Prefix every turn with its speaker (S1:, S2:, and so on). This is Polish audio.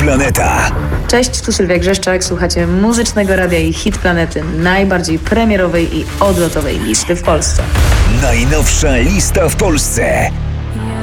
S1: Planeta.
S2: Cześć, tu Sylwia Grzeszczak, słuchacie Muzycznego Radia i Hit Planety, najbardziej premierowej i odlotowej listy w Polsce.
S1: Najnowsza lista w Polsce.